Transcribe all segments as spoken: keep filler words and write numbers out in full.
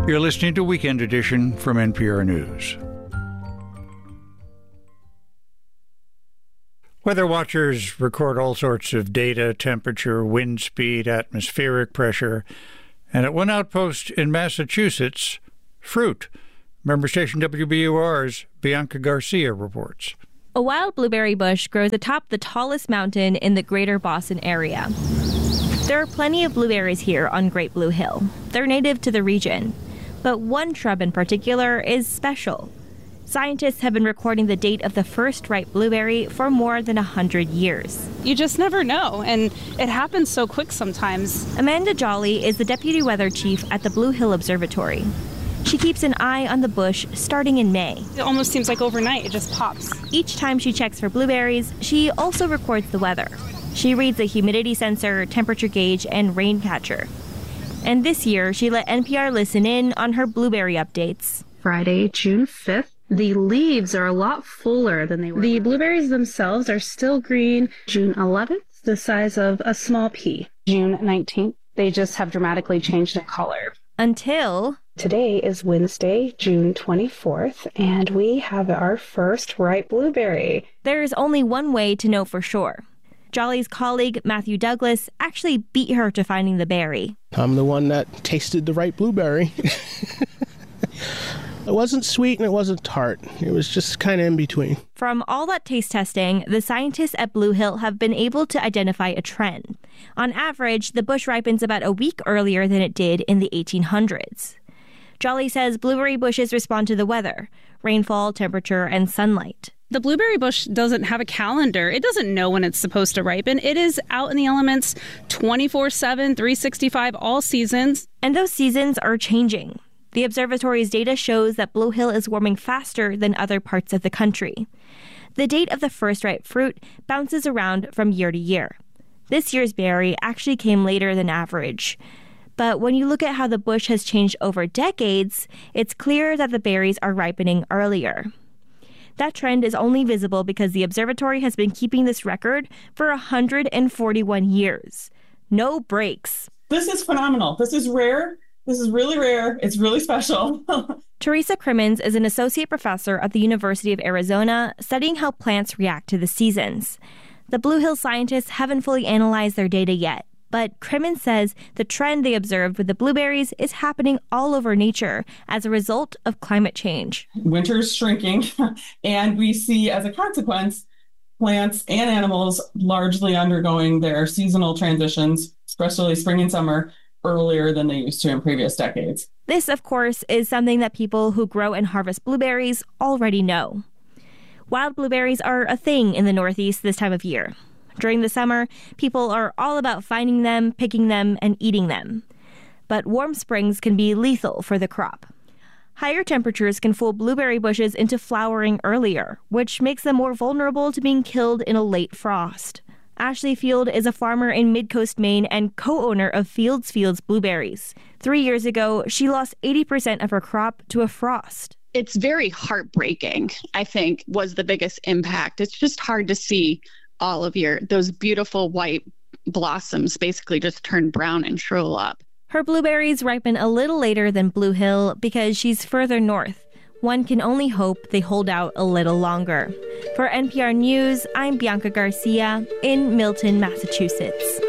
You're listening to Weekend Edition from N P R News. Weather watchers record all sorts of data, temperature, wind speed, atmospheric pressure, and at one outpost in Massachusetts, fruit. Member station W B U R's Bianca Garcia reports. A wild blueberry bush grows atop the tallest mountain in the greater Boston area. There are plenty of blueberries here on Great Blue Hill. They're native to the region. But one shrub in particular is special. Scientists have been recording the date of the first ripe blueberry for more than one hundred years. You just never know, and it happens so quick sometimes. Amanda Jolly is the deputy weather chief at the Blue Hill Observatory. She keeps an eye on the bush starting in May. It almost seems like overnight, it just pops. Each time she checks for blueberries, she also records the weather. She reads the humidity sensor, temperature gauge, and rain catcher. And this year, she let N P R listen in on her blueberry updates. Friday, June fifth. The leaves are a lot fuller than they were. The blueberries themselves are still green. June eleventh, the size of a small pea. June nineteenth, they just have dramatically changed in color. Until... Today is Wednesday, June twenty-fourth, and we have our first ripe blueberry. There's only one way to know for sure. Jolly's colleague, Matthew Douglas, actually beat her to finding the berry. I'm the one that tasted the ripe blueberry. It wasn't sweet and it wasn't tart. It was just kind of in between. From all that taste testing, the scientists at Blue Hill have been able to identify a trend. On average, the bush ripens about a week earlier than it did in the eighteen hundreds. Jolly says blueberry bushes respond to the weather, rainfall, temperature, and sunlight. The blueberry bush doesn't have a calendar. It doesn't know when it's supposed to ripen. It is out in the elements twenty-four seven, three sixty-five, all seasons. And those seasons are changing. The observatory's data shows that Blue Hill is warming faster than other parts of the country. The date of the first ripe fruit bounces around from year to year. This year's berry actually came later than average. But when you look at how the bush has changed over decades, it's clear that the berries are ripening earlier. That trend is only visible because the observatory has been keeping this record for one hundred forty-one years. No breaks. This is phenomenal. This is rare. This is really rare. It's really special. Teresa Crimmins is an associate professor at the University of Arizona studying how plants react to the seasons. The Blue Hill scientists haven't fully analyzed their data yet, but Crimmins says the trend they observed with the blueberries is happening all over nature as a result of climate change. Winter's shrinking, and we see as a consequence plants and animals largely undergoing their seasonal transitions, especially spring and summer, earlier than they used to in previous decades. This, of course, is something that people who grow and harvest blueberries already know. Wild blueberries are a thing in the Northeast this time of year. During the summer, people are all about finding them, picking them, and eating them. But warm springs can be lethal for the crop. Higher temperatures can fool blueberry bushes into flowering earlier, which makes them more vulnerable to being killed in a late frost. Ashley Field is a farmer in Midcoast, Maine, and co-owner of Fields Fields Blueberries. Three years ago, she lost eighty percent of her crop to a frost. It's very heartbreaking, I think, was the biggest impact. It's just hard to see all of your, those beautiful white blossoms basically just turn brown and shrivel up. Her blueberries ripen a little later than Blue Hill because she's further north. One can only hope they hold out a little longer. For N P R News, I'm Bianca Garcia in Milton, Massachusetts.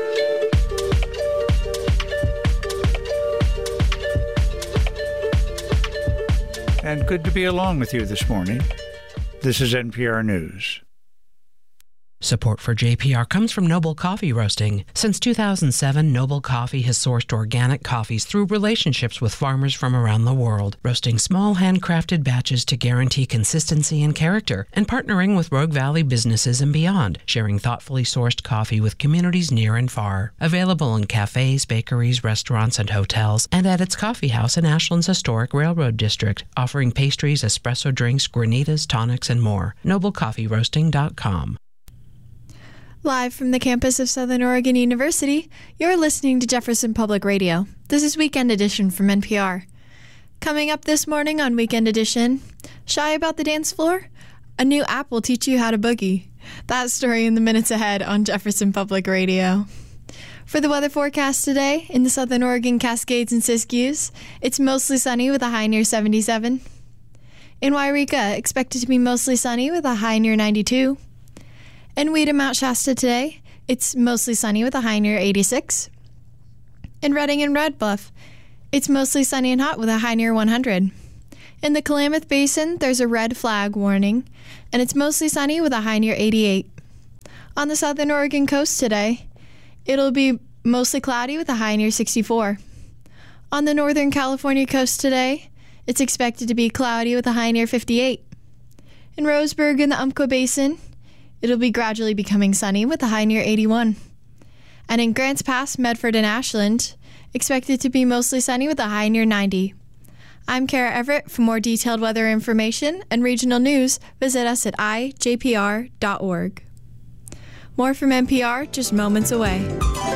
And good to be along with you this morning. This is N P R News. Support for J P R comes from Noble Coffee Roasting. Since two thousand seven, Noble Coffee has sourced organic coffees through relationships with farmers from around the world, roasting small handcrafted batches to guarantee consistency and character, and partnering with Rogue Valley businesses and beyond, sharing thoughtfully sourced coffee with communities near and far. Available in cafes, bakeries, restaurants, and hotels, and at its coffee house in Ashland's historic Railroad District, offering pastries, espresso drinks, granitas, tonics, and more. noble coffee roasting dot com. Live from the campus of Southern Oregon University, you're listening to Jefferson Public Radio. This is Weekend Edition from N P R. Coming up this morning on Weekend Edition, shy about the dance floor? A new app will teach you how to boogie. That story in the minutes ahead on Jefferson Public Radio. For the weather forecast today, in the southern Oregon Cascades and Siskiyous, it's mostly sunny with a high near seventy-seven. In Wairika, expected to be mostly sunny with a high near ninety-two. In Weed and Mount Shasta today, it's mostly sunny with a high near eighty-six. In Redding and Red Bluff, it's mostly sunny and hot with a high near one hundred. In the Klamath Basin, there's a red flag warning, and it's mostly sunny with a high near eighty-eight. On the southern Oregon coast today, it'll be mostly cloudy with a high near sixty-four. On the northern California coast today, it's expected to be cloudy with a high near fifty-eight. In Roseburg and the Umpqua Basin, it'll be gradually becoming sunny with a high near eighty-one. And in Grants Pass, Medford, and Ashland, expected to be mostly sunny with a high near ninety. I'm Kara Everett. For more detailed weather information and regional news, visit us at i j p r dot org. More from N P R just moments away.